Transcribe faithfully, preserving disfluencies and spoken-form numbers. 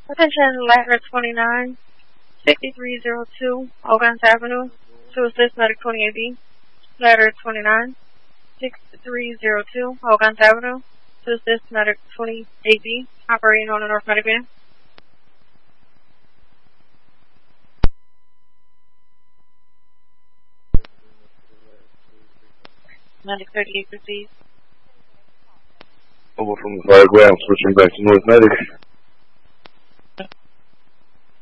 Attention, Ladder twenty-nine, sixty-three oh two, Ogans Avenue, to assist Medic twenty-eight B. Ladder twenty-nine, sixty-three oh two, Ogans Avenue, to assist Medic twenty-eight B, operating on the North Medic van. Medic thirty-eight, proceed. Over from the Fireground, switching back to North Medic.